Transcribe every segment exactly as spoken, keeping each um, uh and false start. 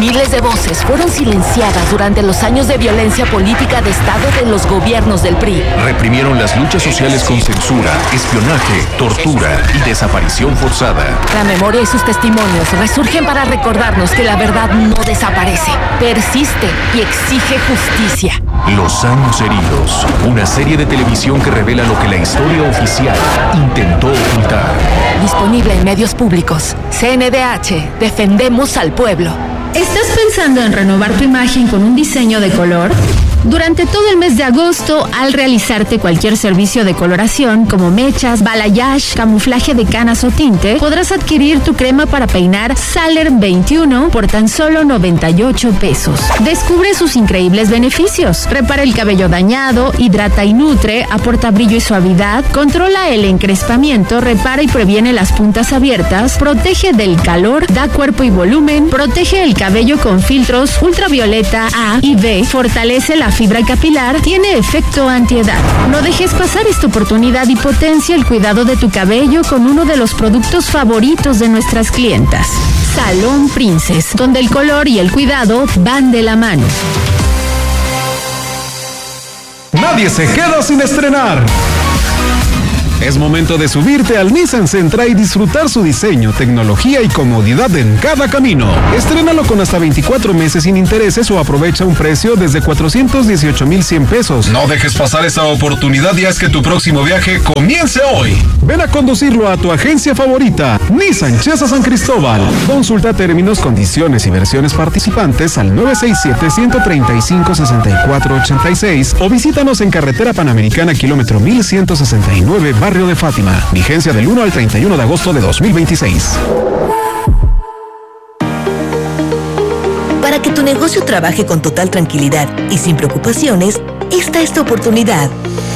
Miles de voces fueron silenciadas durante los años de violencia política de Estado de los gobiernos del P R I. Reprimieron las luchas sociales con censura, espionaje, tortura y desaparición forzada. La memoria y sus testimonios resurgen para recordarnos que la verdad no desaparece, persiste y exige justicia. Los años heridos, una serie de televisión que revela lo que la historia oficial intentó ocultar. Disponible en medios públicos. C N D H, defendemos al pueblo. ¿Estás pensando en renovar tu imagen con un diseño de color? Durante todo el mes de agosto, al realizarte cualquier servicio de coloración como mechas, balayage, camuflaje de canas o tinte, podrás adquirir tu crema para peinar Saler veintiuno por tan solo noventa y ocho pesos. Descubre sus increíbles beneficios. Repara el cabello dañado, hidrata y nutre, aporta brillo y suavidad, controla el encrespamiento, repara y previene las puntas abiertas, protege del calor, da cuerpo y volumen, protege el cabello con filtros ultravioleta A y B, fortalece la fibra capilar, tiene efecto antiedad. No dejes pasar esta oportunidad y potencia el cuidado de tu cabello con uno de los productos favoritos de nuestras clientas. Salón Princess, donde el color y el cuidado van de la mano. Nadie se queda sin estrenar. Es momento de subirte al Nissan Sentra y disfrutar su diseño, tecnología y comodidad en cada camino. Estrénalo con hasta veinticuatro meses sin intereses o aprovecha un precio desde cuatrocientos dieciocho mil cien pesos. No dejes pasar esta oportunidad y haz que tu próximo viaje comience hoy. Ven a conducirlo a tu agencia favorita, Nissan Chesa San Cristóbal. Consulta términos, condiciones y versiones participantes al nueve seis siete, uno tres cinco, seis cuatro ocho seis o visítanos en Carretera Panamericana, kilómetro mil ciento sesenta y nueve, Barrio de Fátima. Vigencia del uno al treinta y uno de agosto de dos mil veintiséis. Para que tu negocio trabaje con total tranquilidad y sin preocupaciones, esta es tu oportunidad.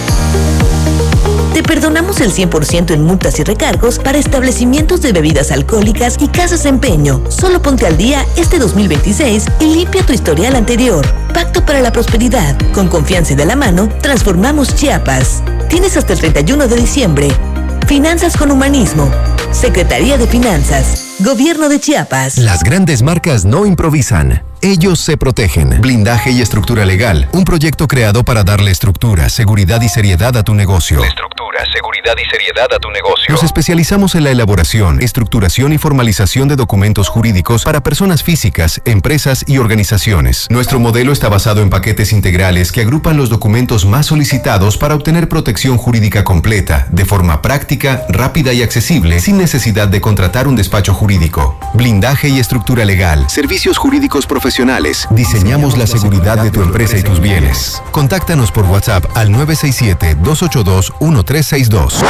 Te perdonamos el cien por ciento en multas y recargos para establecimientos de bebidas alcohólicas y casas de empeño. Solo ponte al día este dos mil veintiséis y limpia tu historial anterior. Pacto para la prosperidad. Con confianza y de la mano, transformamos Chiapas. Tienes hasta el treinta y uno de diciembre. Finanzas con humanismo. Secretaría de Finanzas. Gobierno de Chiapas. Las grandes marcas no improvisan. Ellos se protegen. Blindaje y estructura legal. Un proyecto creado para darle estructura, seguridad y seriedad a tu negocio. Estructura, seguridad y seriedad a tu negocio. Nos especializamos en la elaboración, estructuración y formalización de documentos jurídicos para personas físicas, empresas y organizaciones. Nuestro modelo está basado en paquetes integrales que agrupan los documentos más solicitados para obtener protección jurídica completa, de forma práctica, rápida y accesible, sin necesidad de contratar un despacho jurídico. Blindaje y estructura legal. Servicios jurídicos profesionales. Diseñamos la seguridad de tu empresa y tus bienes. Contáctanos por WhatsApp al nueve seis siete, dos ocho dos, uno tres seis dos.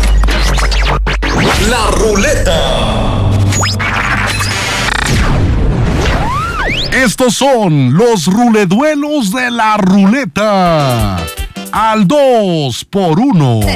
La ruleta. Estos son los ruleduelos de la ruleta. Al dos por uno.